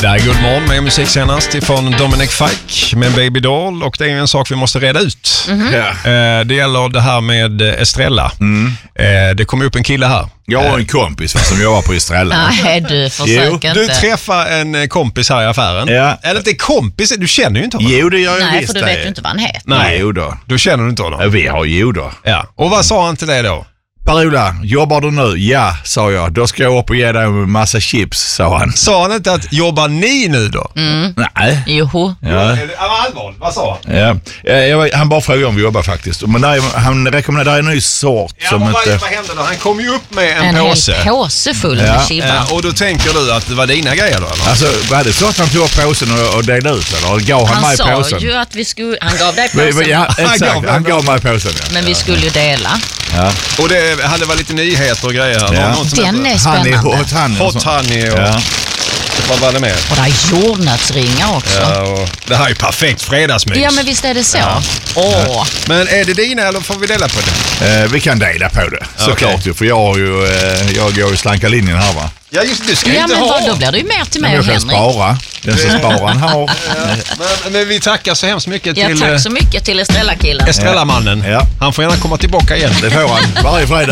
Det är God morgon med musik senast ifrån Dominic Fike med Baby Doll, och det är en sak vi måste reda ut. Det gäller det här med Estrella. Det kom upp en kille här. Jag har en kompis som jobbar på Estrella. Nej, du försöker inte. Du träffar en kompis här i affären. Ja. Eller inte kompis, du känner ju inte honom. Jo, det gör jag Nej, visst. för du vet ju inte vad han heter. Nej, Jo då. du känner inte honom. Vi har ju då. Ja. Och vad sa han till dig då? Per-Ola, jobbar du nu? Ja, sa jag. Då ska jag upp och ge dig en massa chips, sa han. Sa han inte att jobbar ni nu då? Nej. Joho. Ja. Allvarligt, vad sa han? Ja. Han bara frågade om vi jobbar faktiskt. Men han rekommenderar en ny sort som vad inte... hände då? Han kom ju upp med en En påse. hel påse full med chibbar. Och då tänker du att det var dina grejer då, eller? Alltså, var det så att han tog upp påsen och delade ut eller? Gav han mig Han påsen? sa ju att vi skulle... Han gav dig påsen. Ja, exakt. Han gav mig påsen, ja. Men vi skulle ju dela. Ja. Och det hade varit lite nyheter och grejer. Ja. Den är Han spännande. är hot honey och... Ja. Vad var det med? Och det är jordnötsringar också. Ja, och det här är ju perfekt fredagsmys. Ja, men visst är det så. Ja. Men är det dina eller får vi dela på det? Vi kan dela på det, såklart ju. För jag går ju slanka linjen här, va? Ja, just du ska Ja, inte men ha. då blir det ju mer till mig Men och jag kan Henrik. spara. Den som sparar han har. Men vi tackar så hemskt mycket Ja, till tack så mycket till Estrella-killen. Estrella-mannen. Ja. Han får gärna komma tillbaka igen. Det får han varje fredag.